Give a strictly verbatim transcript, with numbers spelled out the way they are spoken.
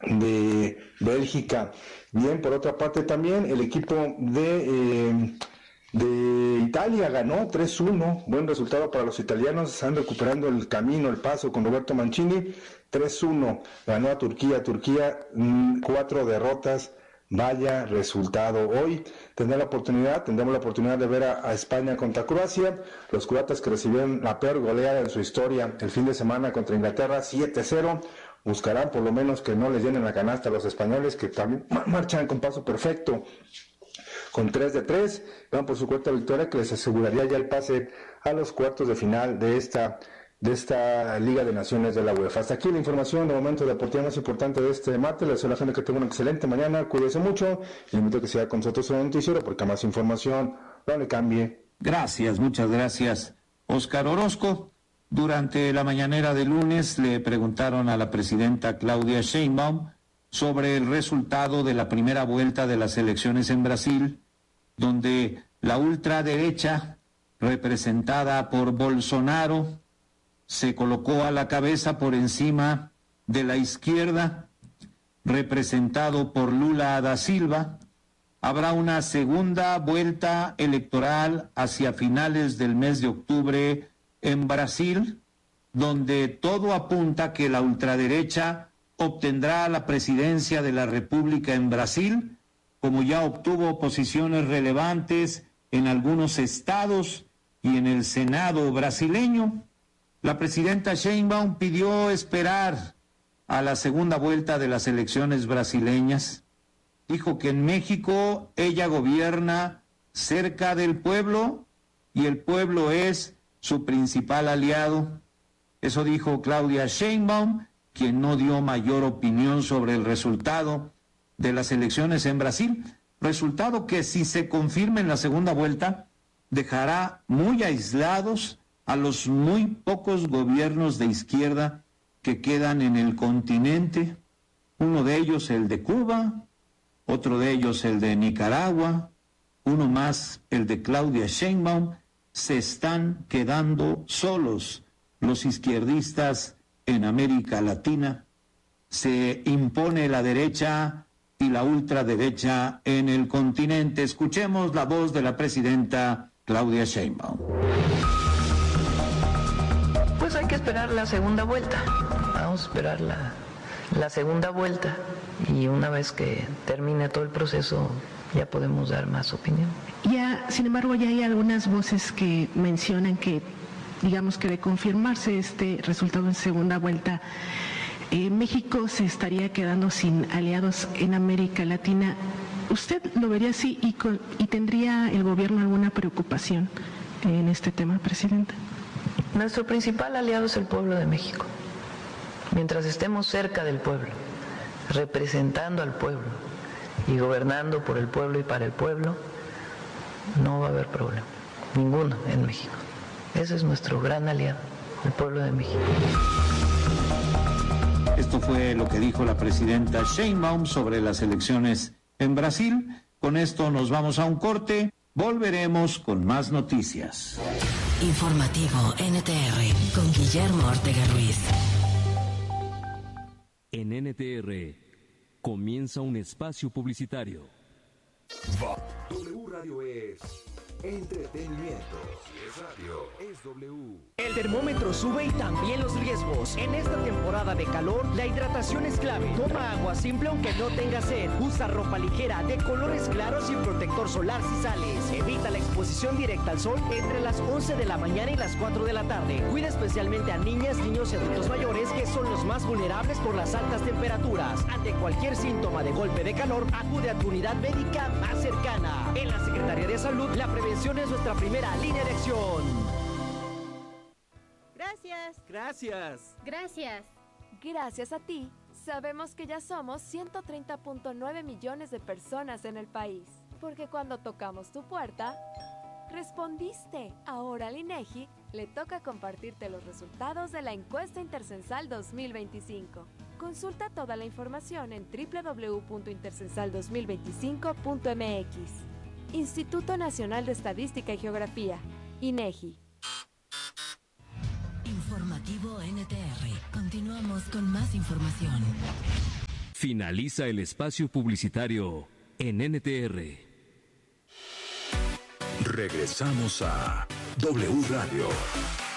de Bélgica. Bien, por otra parte también el equipo de, eh, de Italia ganó tres uno, buen resultado para los italianos, están recuperando el camino, el paso con Roberto Mancini. Tres uno ganó a Turquía, Turquía mmm, cuatro derrotas. Vaya resultado. Hoy tendrá la oportunidad, tendremos la oportunidad de ver a, a España contra Croacia, los croatas que recibieron la peor goleada de su historia el fin de semana contra Inglaterra, siete cero, buscarán por lo menos que no les llenen la canasta a los españoles, que también marchan con paso perfecto, con tres de tres, van por su cuarta victoria que les aseguraría ya el pase a los cuartos de final de esta de esta Liga de Naciones de la UEFA. Hasta aquí la información de momento deportiva más importante de este martes. Les deseo a la gente que tenga una excelente mañana, cuídese mucho, y le invito a que siga con nosotros en el noticiero porque más información no le cambie. Gracias, muchas gracias, Óscar Orozco. Durante la mañanera de lunes le preguntaron a la presidenta Claudia Sheinbaum sobre el resultado de la primera vuelta de las elecciones en Brasil, donde la ultraderecha, representada por Bolsonaro, se colocó a la cabeza por encima de la izquierda, representado por Lula da Silva. Habrá una segunda vuelta electoral hacia finales del mes de octubre en Brasil, donde todo apunta que la ultraderecha obtendrá la presidencia de la República en Brasil, como ya obtuvo posiciones relevantes en algunos estados y en el Senado brasileño. La presidenta Sheinbaum pidió esperar a la segunda vuelta de las elecciones brasileñas. Dijo que en México ella gobierna cerca del pueblo y el pueblo es su principal aliado. Eso dijo Claudia Sheinbaum, quien no dio mayor opinión sobre el resultado de las elecciones en Brasil. Resultado que, si se confirma en la segunda vuelta, dejará muy aislados a los muy pocos gobiernos de izquierda que quedan en el continente, uno de ellos el de Cuba, otro de ellos el de Nicaragua, uno más el de Claudia Sheinbaum. Se están quedando solos los izquierdistas en América Latina. Se impone la derecha y la ultraderecha en el continente. Escuchemos la voz de la presidenta Claudia Sheinbaum. Pues hay que esperar la segunda vuelta, vamos a esperar la, la segunda vuelta y una vez que termine todo el proceso ya podemos dar más opinión. Ya, sin embargo, ya hay algunas voces que mencionan que, digamos que de confirmarse este resultado en segunda vuelta, eh, México se estaría quedando sin aliados en América Latina. ¿Usted lo vería así y, con, y tendría el gobierno alguna preocupación en este tema, presidenta? Nuestro principal aliado es el pueblo de México. Mientras estemos cerca del pueblo, representando al pueblo y gobernando por el pueblo y para el pueblo, no va a haber problema, ninguno en México. Ese es nuestro gran aliado, el pueblo de México. Esto fue lo que dijo la presidenta Sheinbaum sobre las elecciones en Brasil. Con esto nos vamos a un corte. Volveremos con más noticias. Informativo N T R con Guillermo Ortega Ruiz. En N T R comienza un espacio publicitario. W Radio es entretenimiento. Es radio, es W. El termómetro sube y también los riesgos. En esta temporada de calor, la hidratación es clave. Toma agua simple aunque no tengas sed. Usa ropa ligera de colores claros y protector solar si sales. Evita la exposición directa al sol entre las once de la mañana y las cuatro de la tarde. Cuida especialmente a niñas, niños y adultos mayores, que son los más vulnerables por las altas temperaturas. Ante cualquier síntoma de golpe de calor, acude a tu unidad médica más cercana. En la Secretaría de Salud, la prevención es nuestra primera línea de acción. Gracias. Gracias. Gracias. Gracias a ti, sabemos que ya somos ciento treinta punto nueve millones de personas en el país. Porque cuando tocamos tu puerta, respondiste. Ahora al INEGI le toca compartirte los resultados de la encuesta intercensal dos mil veinticinco. Consulta toda la información en doble u doble u doble u punto intercensal dos mil veinticinco punto m x. Instituto Nacional de Estadística y Geografía, INEGI. Informativo N T R. Continuamos con más información. Finaliza el espacio publicitario en N T R. Regresamos a W Radio.